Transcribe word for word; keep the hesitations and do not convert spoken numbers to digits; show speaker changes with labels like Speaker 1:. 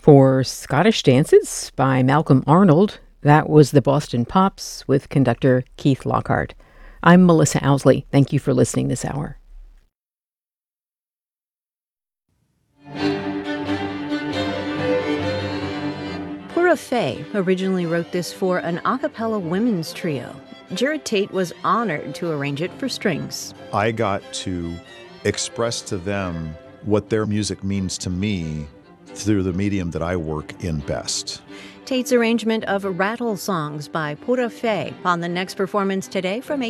Speaker 1: For Scottish Dances by Malcolm Arnold, that was the Boston Pops with conductor Keith Lockhart. I'm Melissa Owsley. Thank you for listening this hour.
Speaker 2: Pura Fay originally wrote this for an a cappella women's trio. Jared Tate was honored to arrange it for strings.
Speaker 3: I got to express to them what their music means to me through the medium that I work in best.
Speaker 2: Tate's arrangement of Rattle Songs by Pura Fay on the next performance today from